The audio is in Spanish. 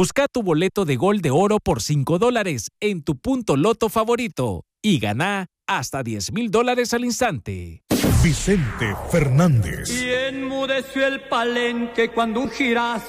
Busca tu boleto de Gol de Oro por $5 en tu punto loto favorito y gana hasta $10,000 al instante. Vicente Fernández. Y enmudeció el palenque cuando un jirazo